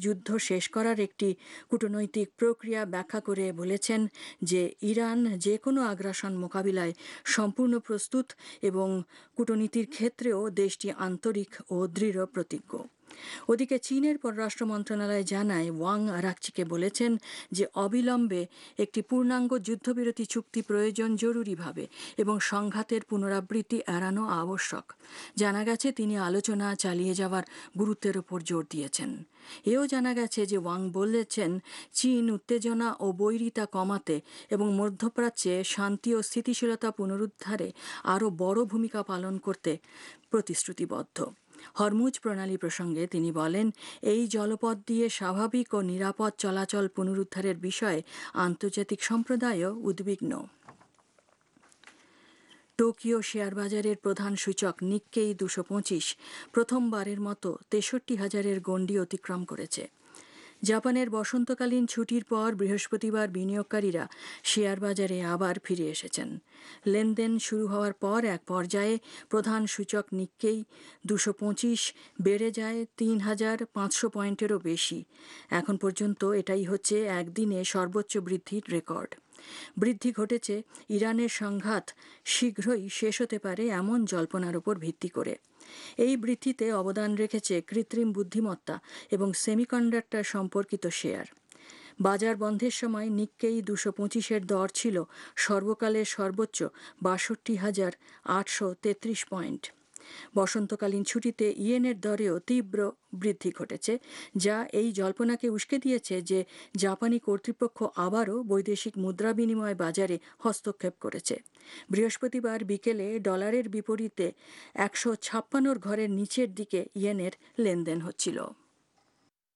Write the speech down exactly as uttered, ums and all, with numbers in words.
যুদ্ধ শেষ করার একটি কূটনৈতিক প্রক্রিয়া ব্যাখ্যা করে বলেছেন যে ইরান যে কোনো আগ্রাসন মোকাবিলায় সম্পূর্ণ প্রস্তুত এবং কূটনীতির ক্ষেত্রেও দেশটি আন্তরিক ও দৃঢ় প্রতিজ্ঞ। ওদিকে চীনের পররাষ্ট্র মন্ত্রণালয় জানায়, ওয়াং আরাকচিকে বলেছেন যে অবিলম্বে একটি পূর্ণাঙ্গ যুদ্ধবিরতি চুক্তি প্রয়োজন জরুরিভাবে এবং সংঘাতের পুনরাবৃত্তি এড়ানো আবশ্যক। জানা গেছে তিনি আলোচনা চালিয়ে যাওয়ার গুরুত্বের উপর জোর দিয়েছেন। এও জানা গেছে যে ওয়াং বলেছেন চীন উত্তেজনা ও বৈরিতা কমাতে এবং মধ্যপ্রাচ্যে শান্তি ও স্থিতিশীলতা পুনরুদ্ধারে আরও বড় ভূমিকা পালন করতে প্রতিশ্রুতিবদ্ধ। হরমুজ প্রণালী প্রসঙ্গে তিনি বলেন, এই জলপথ দিয়ে স্বাভাবিক ও নিরাপদ চলাচল পুনরুদ্ধারের বিষয়ে আন্তর্জাতিক সম্প্রদায়ও উদ্বিগ্ন। টোকিও শেয়ার বাজারের প্রধান সূচক নিক্কেই দুশো পঁচিশ প্রথমবারের মতো তেষট্টি হাজারের গণ্ডি অতিক্রম করেছে। জাপানের বসন্তকালীন ছুটির পর বৃহস্পতিবার বিনিয়োগকারীরা শেয়ার বাজারে আবার ফিরে এসেছেন। লেনদেন শুরু হওয়ার পর এক পর্যায়ে প্রধান সূচক নিক্কেই দুশো পঁচিশ বেড়ে যায় তিন হাজার পাঁচশো পয়েন্টেরও বেশি। এখন পর্যন্ত এটাই হচ্ছে একদিনে সর্বোচ্চ বৃদ্ধির রেকর্ড। বৃদ্ধি ঘটেছে ইরানের সংঘাত শীঘ্রই শেষ হতে পারে এমন জল্পনার উপর ভিত্তি করে। এই বৃদ্ধিতে অবদান রেখেছে কৃত্রিম বুদ্ধিমত্তা এবং সেমিকন্ডাক্টর সম্পর্কিত শেয়ার। বাজার বন্ধের সময় নিক্কেই দুশো পঁচিশের দর ছিল সর্বকালের সর্বোচ্চ বাষট্টি হাজার আটশো তেত্রিশ পয়েন্ট। বসন্তকালীন ছুটিতে ইয়েনের দরেও তীব্র বৃদ্ধি ঘটেছে, যা এই জল্পনাকে উস্কে দিয়েছে যে জাপানি কর্তৃপক্ষ আবারও বৈদেশিক মুদ্রা বিনিময় বাজারে হস্তক্ষেপ করেছে। বৃহস্পতিবার বিকেলে ডলারের বিপরীতে একশো ছাপ্পান্নর ঘরের নিচের দিকে ইয়েনের লেনদেন হচ্ছিল।